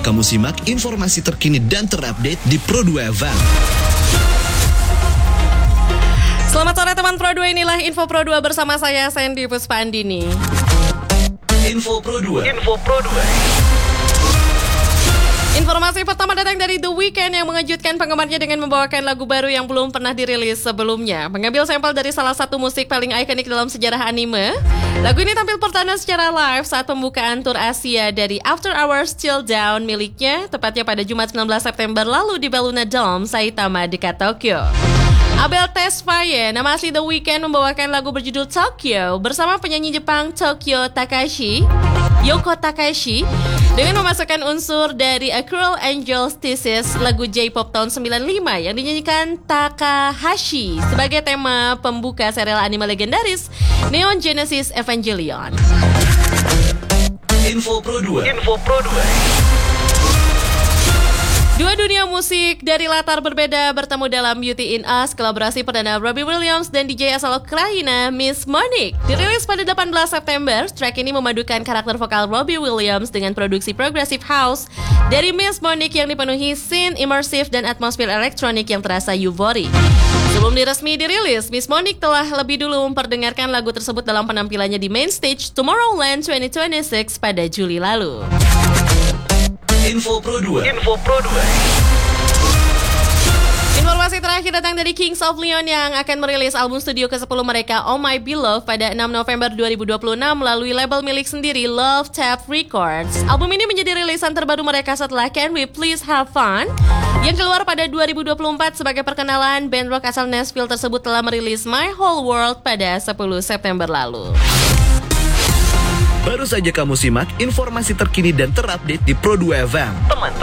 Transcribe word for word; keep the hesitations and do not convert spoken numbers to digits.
kamu simak informasi terkini dan terupdate di Pro dua F M. Selamat sore teman Pro dua, inilah Info Pro dua bersama saya Sandy Puspandini. Info Pro dua. Info Pro dua. Informasi pertama datang dari The Weeknd yang mengejutkan penggemarnya dengan membawakan lagu baru yang belum pernah dirilis sebelumnya. Mengambil sampel dari salah satu musik paling ikonik dalam sejarah anime, lagu ini tampil perdana secara live saat pembukaan tur Asia dari After Hours Chill Down miliknya, tepatnya pada Jumat sembilan belas September lalu di Belluna Dome, Saitama, dekat Tokyo. Abel Tesfaye, nama asli The Weeknd, membawakan lagu berjudul Tokyo bersama penyanyi Jepang Tokyo Takashi, Yoko Takashi, dengan memasukkan unsur dari A Cruel Angel's Thesis, lagu J-pop tahun sembilan puluh lima yang dinyanyikan Takahashi sebagai tema pembuka serial anime legendaris Neon Genesis Evangelion. Info Pro dua. Info Pro dua. Dua dunia musik dari latar berbeda bertemu dalam Beauty in Us, kolaborasi perdana Robbie Williams dan D J asal Ukraina Miss Monique. Dirilis pada delapan belas September, track ini memadukan karakter vokal Robbie Williams dengan produksi progressive house dari Miss Monique yang dipenuhi scene immersive dan atmosfer elektronik yang terasa euforik. Sebelum diresmi dirilis, Miss Monique telah lebih dulu memperdengarkan lagu tersebut dalam penampilannya di main stage Tomorrowland dua ribu dua puluh enam pada Juli lalu. Info Pro dua. Info Pro dua. Informasi terakhir datang dari Kings of Leon yang akan merilis album studio ke sepuluh mereka Oh My Beloved pada enam November dua ribu dua puluh enam melalui label milik sendiri Love Tap Records. Album ini menjadi rilisan terbaru mereka setelah Can We Please Have Fun yang keluar pada dua ribu dua puluh empat. Sebagai perkenalan, band rock asal Nashville tersebut telah merilis My Whole World pada sepuluh September lalu. Baru saja kamu simak informasi terkini dan terupdate di Pro dua F M. Teman